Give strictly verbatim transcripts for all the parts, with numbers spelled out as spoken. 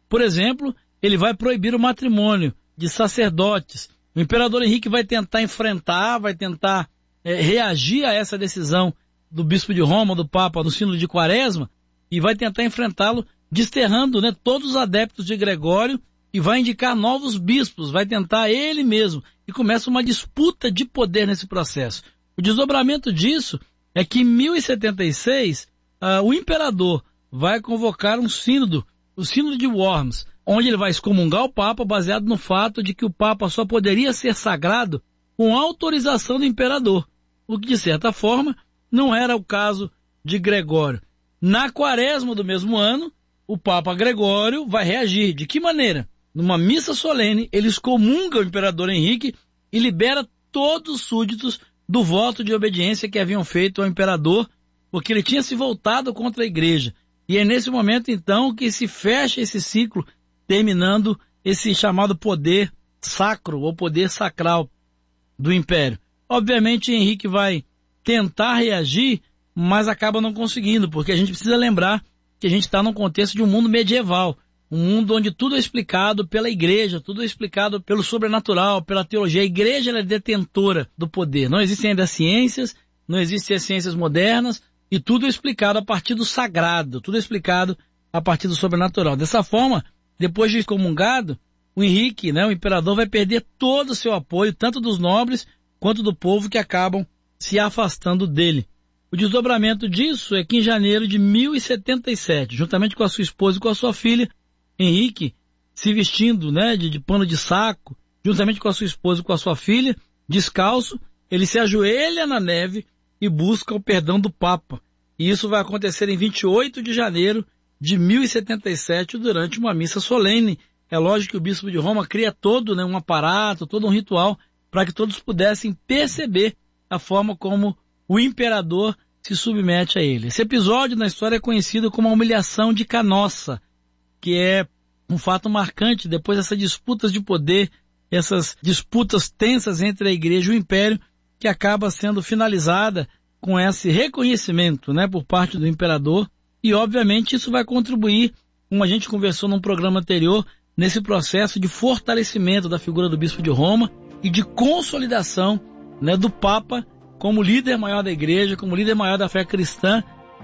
Por exemplo, ele vai proibir o matrimônio de sacerdotes. O imperador Henrique vai tentar enfrentar, vai tentar é, reagir a essa decisão do bispo de Roma, do Papa, no sínodo de Quaresma, e vai tentar enfrentá-lo desterrando, né, todos os adeptos de Gregório e vai indicar novos bispos, vai tentar ele mesmo. E começa uma disputa de poder nesse processo. O desdobramento disso é que em mil e setenta e seis, uh, o imperador vai convocar um sínodo, o sínodo de Worms, onde ele vai excomungar o Papa baseado no fato de que o Papa só poderia ser sagrado com autorização do imperador, o que de certa forma não era o caso de Gregório. Na Quaresma do mesmo ano, o Papa Gregório vai reagir. De que maneira? Numa missa solene, ele excomunga o imperador Henrique e libera todos os súditos do voto de obediência que haviam feito ao imperador, porque ele tinha se voltado contra a igreja. E é nesse momento, então, que se fecha esse ciclo, terminando esse chamado poder sacro, ou poder sacral do império. Obviamente, Henrique vai tentar reagir, mas acaba não conseguindo, porque a gente precisa lembrar que a gente está num contexto de um mundo medieval, um mundo onde tudo é explicado pela igreja, tudo é explicado pelo sobrenatural, pela teologia. A igreja ela é detentora do poder. Não existem ainda ciências, não existem as ciências modernas, e tudo é explicado a partir do sagrado, tudo é explicado a partir do sobrenatural. Dessa forma, depois de excomungado, o Henrique, né, o imperador, vai perder todo o seu apoio, tanto dos nobres quanto do povo que acabam se afastando dele. O desdobramento disso é que em janeiro de mil e setenta e sete, juntamente com a sua esposa e com a sua filha, Henrique, se vestindo, né, de, de pano de saco, juntamente com a sua esposa e com a sua filha, descalço, ele se ajoelha na neve e busca o perdão do Papa. E isso vai acontecer em vinte e oito de janeiro de mil e setenta e sete, durante uma missa solene. É lógico que o bispo de Roma cria todo, né, um aparato, todo um ritual, para que todos pudessem perceber a forma como o imperador se submete a ele. Esse episódio na história é conhecido como a humilhação de Canossa, que é um fato marcante depois dessas disputas de poder, essas disputas tensas entre a igreja e o império, que acaba sendo finalizada com esse reconhecimento, né, por parte do imperador. E obviamente isso vai contribuir, como a gente conversou num programa anterior, nesse processo de fortalecimento da figura do bispo de Roma e de consolidação, né, do Papa como líder maior da igreja, como líder maior da fé cristã,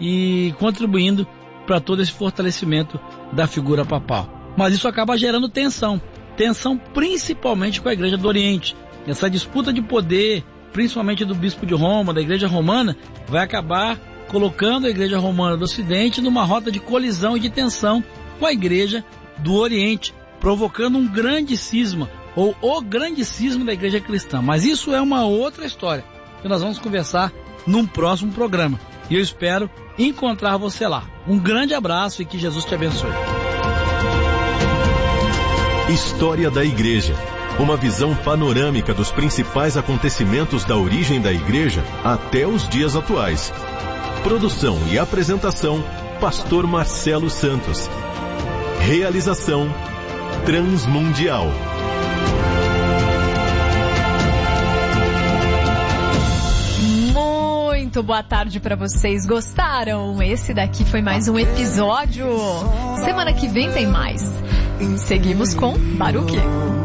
e contribuindo para todo esse fortalecimento da figura papal. Mas isso acaba gerando tensão, tensão principalmente com a igreja do Oriente. Essa disputa de poder, principalmente do bispo de Roma, da igreja romana, vai acabar colocando a igreja romana do Ocidente numa rota de colisão e de tensão com a igreja do Oriente, provocando um grande cisma, ou o grande cisma da igreja cristã. Mas isso é uma outra história, que nós vamos conversar num próximo programa. E eu espero encontrar você lá. Um grande abraço e que Jesus te abençoe. História da Igreja. Uma visão panorâmica dos principais acontecimentos da origem da Igreja até os dias atuais. Produção e apresentação, Pastor Marcelo Santos. Realização, Transmundial. Muito boa tarde para vocês. Gostaram? Esse daqui foi mais um episódio. Semana que vem tem mais. Seguimos com Baruque.